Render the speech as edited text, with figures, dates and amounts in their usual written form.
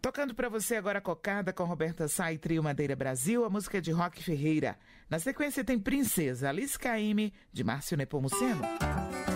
Tocando pra você agora Cocada com Roberta Sá e Trio Madeira Brasil, a música de Roque Ferreira. Na sequência tem Princesa, Alice Caymmi, de Márcio Nepomuceno.